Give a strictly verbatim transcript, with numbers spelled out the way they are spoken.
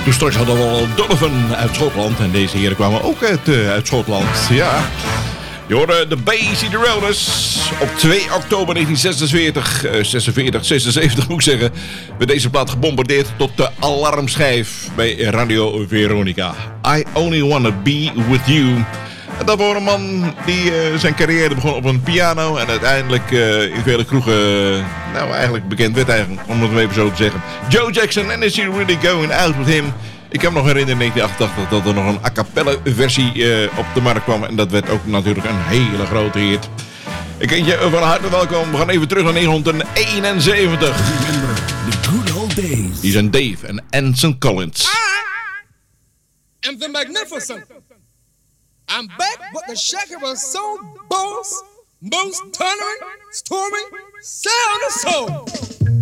Toen straks hadden we al Donovan uit Schotland. En deze heren kwamen ook uit, uh, uit Schotland. Ja. Je hoorde de Basie de Rollers. Op twee oktober negentien zesenveertig, uh, zesenveertig, zesenzeventig moet ik zeggen, werd deze plaat gebombardeerd tot de alarmschijf bij Radio Veronica. I Only Wanna Be With You. En dat was een man die uh, zijn carrière begon op een piano en uiteindelijk uh, in vele kroegen, uh, nou eigenlijk bekend werd eigenlijk, om het even zo te zeggen. Joe Jackson, and Is She Really Going Out With Him? Ik kan me nog herinneren in negentien achtentachtig dat er nog een a cappella versie uh, op de markt kwam en dat werd ook natuurlijk een hele grote hit. Ik heet je van harte welkom. We gaan even terug naar negentien eenenzeventig. Remember the good old days. Hier zijn Dave en Anson Collins. I am the magnificent. I'm back, but the shaker was so boss, most thundering, storming, sound of soul.